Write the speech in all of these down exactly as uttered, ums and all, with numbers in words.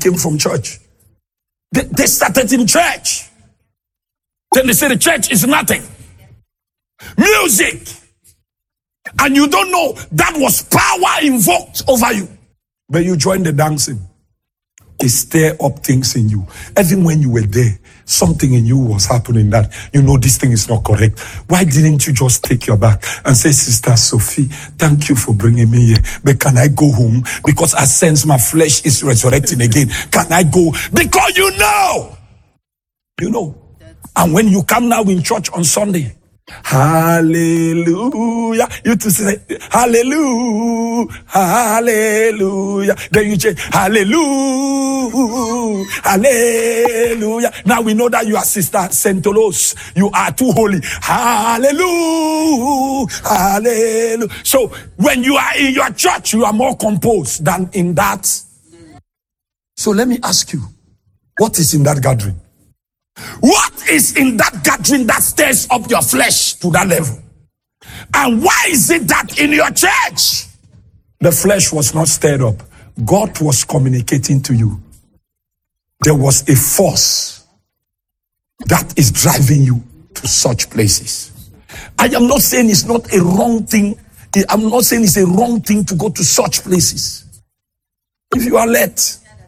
came from church. They, they started in church. Then they say the church is nothing. Music. And you don't know that was power invoked over you. But you joined the dancing. It stirred up things in you. Even when you were there, something in you was happening that, you know, this thing is not correct. Why didn't you just take your back and say, Sister Sophie, thank you for bringing me here, but can I go home? Because I sense my flesh is resurrecting again. Can I go? Because you know. You know. And when you come now in church on Sunday, hallelujah. You to say hallelujah, hallelujah. Then you say hallelujah, hallelujah. Now we know that you are Sister Sentolos. You are too holy. Hallelujah, hallelujah. So when you are in your church, you are more composed than in that. So let me ask you, what is in that gathering? What is in that gathering that stirs up your flesh to that level? And why is it that in your church, the flesh was not stirred up? God was communicating to you. There was a force that is driving you to such places. I am not saying it's not a wrong thing. I'm not saying it's a wrong thing to go to such places. If you are led,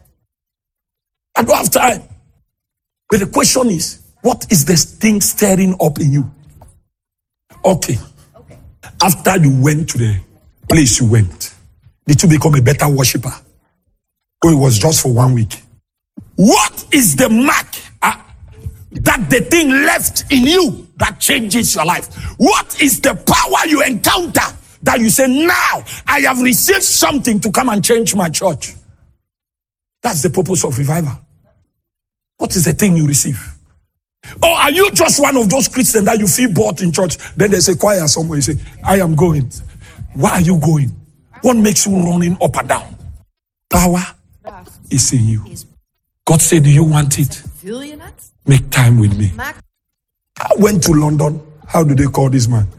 I don't have time. But the question is, what is this thing stirring up in you? Okay. okay. After you went to the place you went, did you become a better worshiper? Or it was just for one week? What is the mark uh, that the thing left in you that changes your life? What is the power you encounter that you say, now I have received something to come and change my church? That's the purpose of revival. What is the thing you receive? Or are you just one of those Christians that you feel bored in church? Then there's a choir somewhere, you say, I am going. Why are you going? What makes you running up and down? Power is in you. God said, do you want it? Make time with me. I went to London. How do they call this man?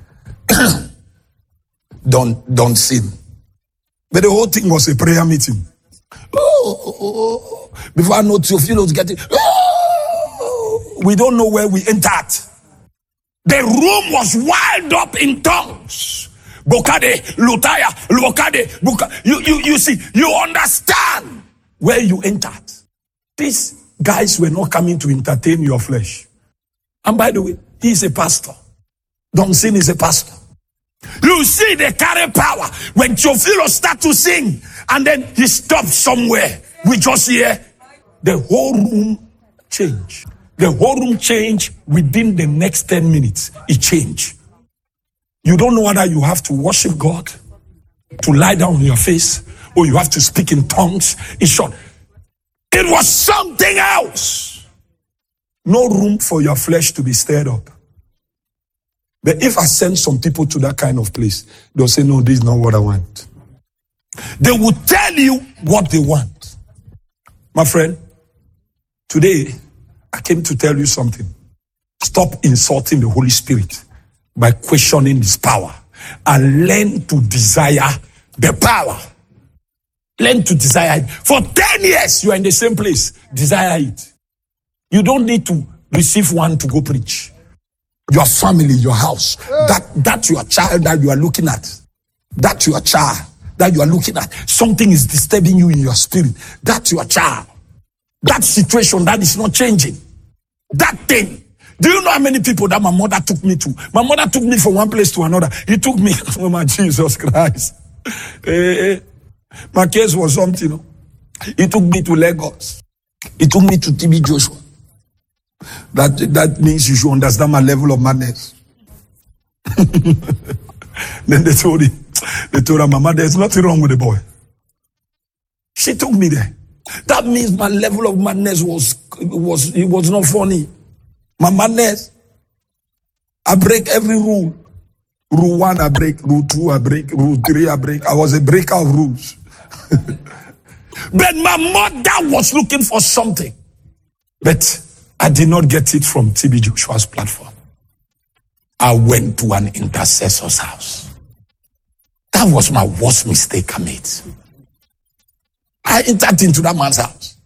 don't, don't sin. But the whole thing was a prayer meeting. Oh, oh, oh. Before I know Theophilus getting, oh, we don't know where we entered. The room was wild up in tongues. Bokade, Lutaya, Lokade, Buka. You, you, you see, you understand where you entered. These guys were not coming to entertain your flesh. And by the way, he is a pastor. Don Sin is a pastor. You see, they carry power. When Theophilus start to sing, and then he stops somewhere, we just hear the whole room change. The whole room change within the next ten minutes. It changed. You don't know whether you have to worship God, to lie down on your face, or you have to speak in tongues. In short, it was something else. No room for your flesh to be stirred up. But if I send some people to that kind of place, they'll say, no, this is not what I want. They will tell you what they want. My friend, today, I came to tell you something. Stop insulting the Holy Spirit by questioning his power and learn to desire the power. Learn to desire it. For ten years, you are in the same place. Desire it. You don't need to receive one to go preach. Your family, your house, that, that your child that you are looking at, that your child that you are looking at, something is disturbing you in your spirit. That's your child. That situation that is not changing. That thing. Do you know how many people that my mother took me to? My mother took me from one place to another. He took me, oh my Jesus Christ. Hey, my case was something. You know? He took me to Lagos. He took me to T B Joshua. That, that means you should understand my level of madness. Then they told him, they told her, Mama, there's nothing wrong with the boy. She took me there. That means my level of madness was, was, it was not funny. My madness, I break every rule. Rule one, I break. Rule two, I break. Rule three, I break. I was a breaker of rules. But my mother was looking for something. But I did not get it from T B Joshua's platform. I went to an intercessor's house. That was my worst mistake I made. I entered into that man's house.